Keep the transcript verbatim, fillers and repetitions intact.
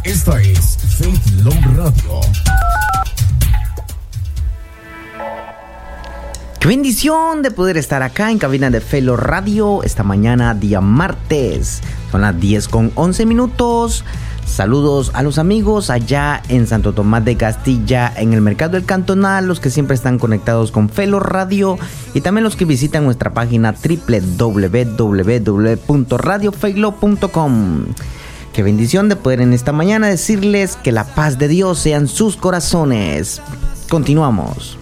Esta es Faith Love Radio. Qué bendición de poder estar acá en cabina de Faith Love Radio esta mañana, día martes. Son las diez con once minutos. Saludos a los amigos allá en Santo Tomás de Castilla, en el Mercado del Cantonal, los que siempre están conectados con Faith Love Radio y también los que visitan nuestra página doble u doble u doble u punto radio faith love punto com. Qué bendición de poder en esta mañana decirles que la paz de Dios sea en sus corazones. Continuamos.